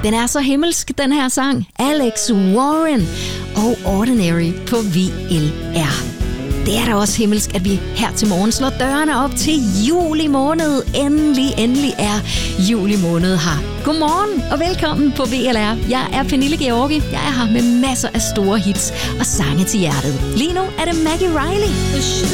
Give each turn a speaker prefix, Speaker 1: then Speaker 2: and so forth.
Speaker 1: Den er så himmelsk, den her sang. Alex Warren og Ordinary på VLR. Det er da også himmelsk, at vi her til morgen slår dørene op til juli måned. Endelig er juli måned her. Godmorgen og velkommen på VLR. Jeg er Pernille Georgi. Jeg er her med masser af store hits og sange til hjertet. Lige nu er det Maggie Riley.